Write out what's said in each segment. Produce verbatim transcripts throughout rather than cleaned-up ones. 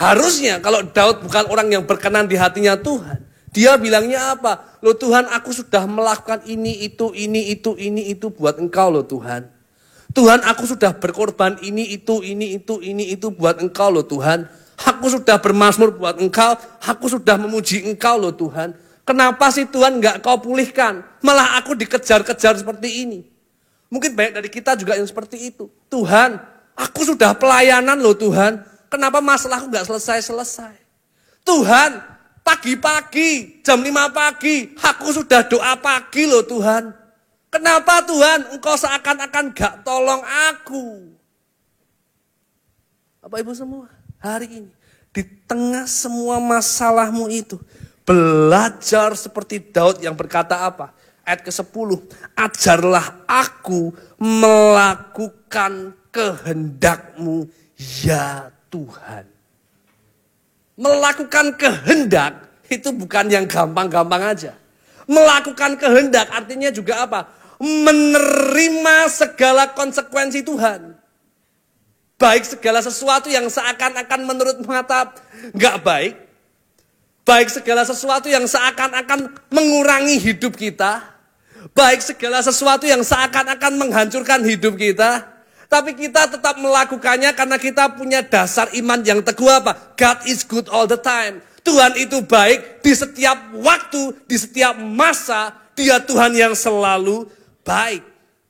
Harusnya kalau Daud bukan orang yang berkenan di hatinya Tuhan, dia bilangnya apa? Loh Tuhan, aku sudah melakukan ini, itu, ini, itu, ini, itu buat engkau loh Tuhan. Tuhan, aku sudah berkorban ini, itu, ini, itu, ini, itu buat engkau loh Tuhan. Aku sudah bermazmur buat engkau, aku sudah memuji engkau loh Tuhan. Kenapa sih Tuhan gak kau pulihkan? Malah aku dikejar-kejar seperti ini. Mungkin banyak dari kita juga yang seperti itu. Tuhan, aku sudah pelayanan loh Tuhan. Kenapa masalahku gak selesai-selesai? Tuhan, pagi-pagi, jam lima pagi, aku sudah doa pagi loh Tuhan. Kenapa Tuhan, engkau seakan-akan gak tolong aku? Bapak Ibu semua, hari ini, di tengah semua masalahmu itu, belajar seperti Daud yang berkata apa? Ayat kesepuluh, ajarlah aku melakukan kehendakmu ya Tuhan. Melakukan kehendak itu bukan yang gampang-gampang aja. Melakukan kehendak artinya juga apa? Menerima segala konsekuensi Tuhan. Baik segala sesuatu yang seakan-akan menurut mata nggak baik. Baik segala sesuatu yang seakan-akan mengurangi hidup kita. Baik segala sesuatu yang seakan-akan menghancurkan hidup kita. Tapi kita tetap melakukannya karena kita punya dasar iman yang teguh apa? God is good all the time. Tuhan itu baik di setiap waktu, di setiap masa. Dia Tuhan yang selalu baik.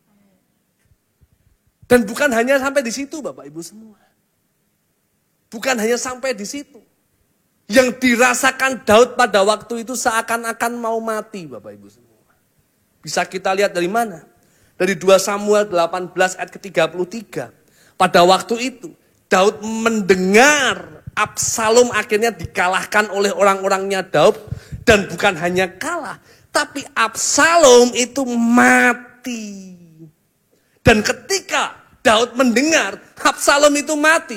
Dan bukan hanya sampai di situ Bapak Ibu semua. Bukan hanya sampai di situ. Yang dirasakan Daud pada waktu itu seakan-akan mau mati Bapak Ibu semua. Bisa kita lihat dari mana? Dari dua Samuel delapan belas ayat ke tiga puluh tiga. Pada waktu itu Daud mendengar Absalom akhirnya dikalahkan oleh orang-orangnya Daud. Dan bukan hanya kalah, tapi Absalom itu mati. Dan ketika Daud mendengar Absalom itu mati,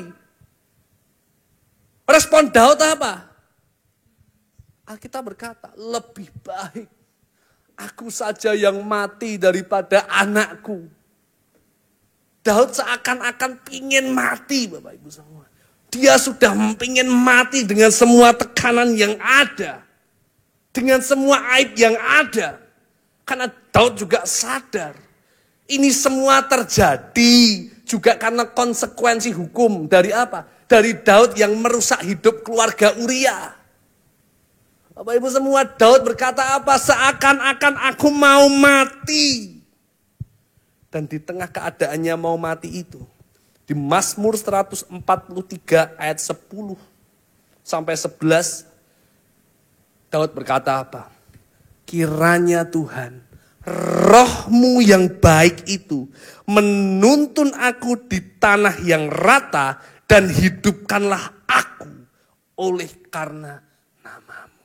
respon Daud apa? Alkitab berkata, lebih baik aku saja yang mati daripada anakku. Daud seakan-akan pingin mati Bapak Ibu semua. Dia sudah pingin mati dengan semua tekanan yang ada. Dengan semua aib yang ada. Karena Daud juga sadar. Ini semua terjadi juga karena konsekuensi hukum. Dari apa? Dari Daud yang merusak hidup keluarga Uria. Bapak Ibu semua, Daud berkata apa? Seakan-akan aku mau mati. Dan di tengah keadaannya mau mati itu, di Mazmur seratus empat puluh tiga ayat sepuluh sampai sebelas, Daud berkata apa? Kiranya Tuhan, rohmu yang baik itu menuntun aku di tanah yang rata dan hidupkanlah aku oleh karena namamu.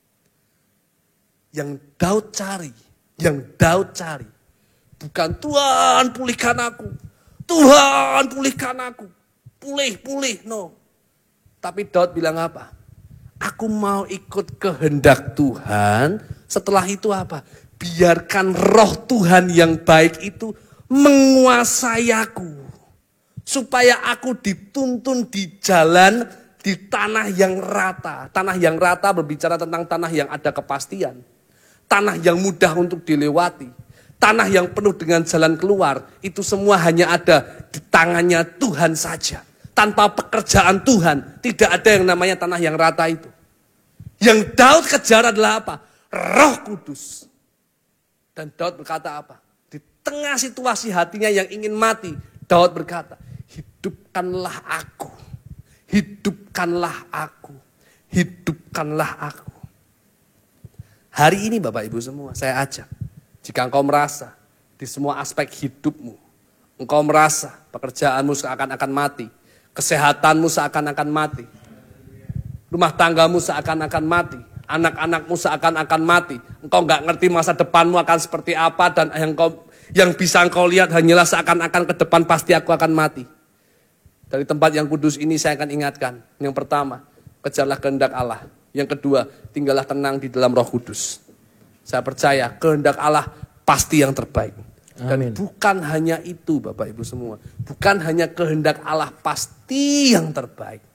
Yang Daud cari, yang Daud cari, bukan Tuhan pulihkan aku, Tuhan pulihkan aku, pulih, pulih, no. Tapi Daud bilang apa? Aku mau ikut kehendak Tuhan, setelah itu apa? Biarkan roh Tuhan yang baik itu menguasai aku. Supaya aku dituntun di jalan, di tanah yang rata. Tanah yang rata berbicara tentang tanah yang ada kepastian. Tanah yang mudah untuk dilewati. Tanah yang penuh dengan jalan keluar. Itu semua hanya ada di tangannya Tuhan saja. Tanpa pekerjaan Tuhan, tidak ada yang namanya tanah yang rata itu. Yang Daud kejar adalah apa? Roh Kudus. Dan Daud berkata apa? Di tengah situasi hatinya yang ingin mati, Daud berkata, hidupkanlah aku, hidupkanlah aku, hidupkanlah aku. Hari ini Bapak Ibu semua, saya ajak, jika engkau merasa di semua aspek hidupmu, engkau merasa pekerjaanmu seakan-akan mati, kesehatanmu seakan-akan mati, rumah tanggamu seakan-akan mati, anak-anakmu seakan-akan mati. Engkau gak ngerti masa depanmu akan seperti apa dan yang, kau, yang bisa engkau lihat hanyalah seakan-akan ke depan pasti aku akan mati. Dari tempat yang kudus ini saya akan ingatkan. Yang pertama, kejarlah kehendak Allah. Yang kedua, tinggallah tenang di dalam Roh Kudus. Saya percaya kehendak Allah pasti yang terbaik. Dan Amin. Bukan hanya itu Bapak Ibu semua. Bukan hanya kehendak Allah pasti yang terbaik.